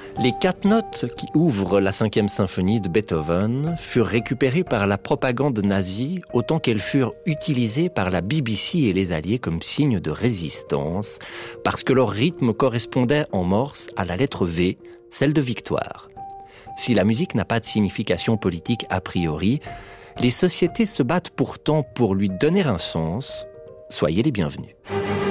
Les 4 notes qui ouvrent la 5e symphonie de Beethoven furent récupérées par la propagande nazie autant qu'elles furent utilisées par la BBC et les Alliés comme signe de résistance, parce que leur rythme correspondait en morse à la lettre V, celle de victoire. Si la musique n'a pas de signification politique a priori, les sociétés se battent pourtant pour lui donner un sens. Soyez les bienvenus.